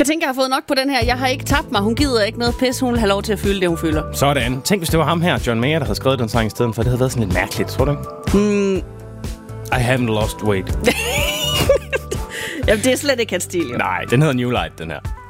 Katinka har fået nok på den her. Jeg har ikke tabt mig. Hun gider ikke noget pis. Hun vil have lov til at fylde det, hun fylder. Sådan. Tænk, hvis det var ham her, John Mayer, der havde skrevet den sang i stedet for. Det havde været sådan lidt mærkeligt, tror du ikke? I haven't lost weight. Jamen, det er slet ikke hans stil, jo. Nej, den hedder New Light, den her.